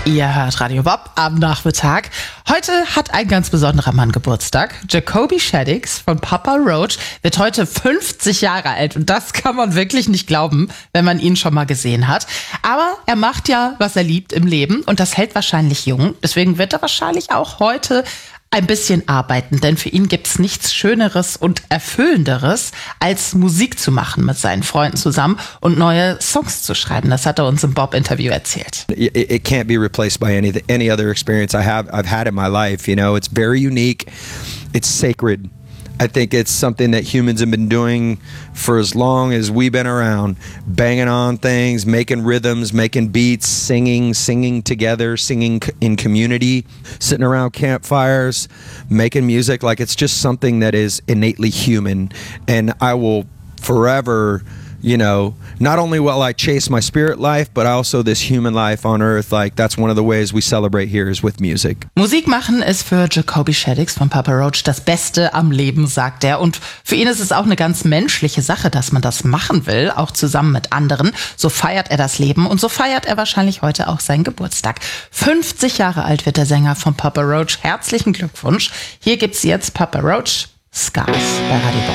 Ihr hört Radio Bob am Nachmittag. Heute hat ein ganz besonderer Mann Geburtstag. Jacoby Shaddix von Papa Roach wird heute 50 Jahre alt. Und das kann man wirklich nicht glauben, wenn man ihn schon mal gesehen hat. Aber er macht ja, was er liebt im Leben. Und das hält wahrscheinlich jung. Deswegen wird er wahrscheinlich auch heute ein bisschen arbeiten, denn für ihn gibt's nichts Schöneres und Erfüllenderes, als Musik zu machen mit seinen Freunden zusammen und neue Songs zu schreiben. Das hat er uns im Bob-Interview erzählt. It can't be replaced by any other experience I've had in my life. You know, it's very unique. It's sacred. I think it's something that humans have been doing for as long as we've been around, banging on things, making rhythms, making beats, singing together, singing in community, sitting around campfires, making music. Like, it's just something that is innately human. And I will forever, you know, not only will I chase my spirit life, but also this human life on earth. Like, that's one of the ways we celebrate here is with music. Musik machen ist für Jacoby Shaddix von Papa Roach das Beste am Leben, sagt er. Und für ihn ist es auch eine ganz menschliche Sache, dass man das machen will, auch zusammen mit anderen. So feiert er das Leben und so feiert er wahrscheinlich heute auch seinen Geburtstag. 50 Jahre alt wird der Sänger von Papa Roach. Herzlichen Glückwunsch. Hier gibt's jetzt Papa Roach, Scars bei Radio Bob.